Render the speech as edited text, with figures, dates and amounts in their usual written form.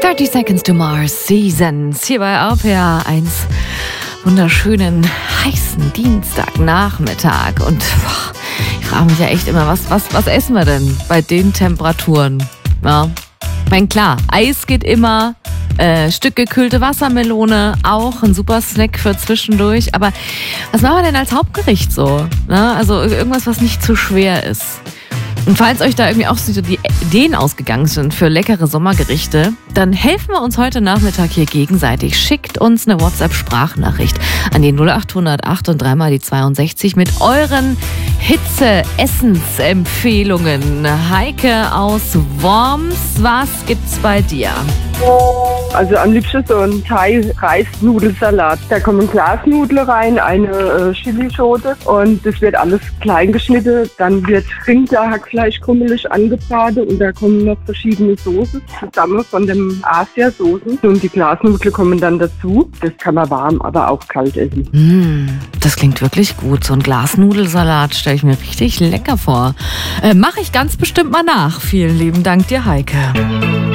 30 Seconds to Mars, Seasons, hier bei RPR 1. Wunderschönen, heißen Dienstagnachmittag. Und ich frage mich ja echt immer, was essen wir denn bei den Temperaturen? Ja, ich meine, klar, Eis geht immer, Stück gekühlte Wassermelone, auch ein super Snack für zwischendurch. Aber was machen wir denn als Hauptgericht so? Ne? Also irgendwas, was nicht zu schwer ist. Und falls euch da irgendwie auch so die Ideen ausgegangen sind für leckere Sommergerichte, dann helfen wir uns heute Nachmittag hier gegenseitig. Schickt uns eine WhatsApp-Sprachnachricht an die 0800 8 und 3 mal die 62 mit euren Hitze-Essensempfehlungen. Heike aus Worms, was gibt's bei dir? Also am liebsten so ein Thai-Reis-Nudelsalat. Da kommen Glasnudeln rein, eine Chilischote und das wird alles klein geschnitten. Dann wird Rinderhackfleisch krummelig angebraten und da kommen noch verschiedene Soßen zusammen von dem Asia-Soßen. Und die Glasnudeln kommen dann dazu. Das kann man warm, aber auch kalt essen. Das klingt wirklich gut. So ein Glasnudelsalat stelle ich mir richtig lecker vor. Mache ich ganz bestimmt mal nach. Vielen lieben Dank dir, Heike.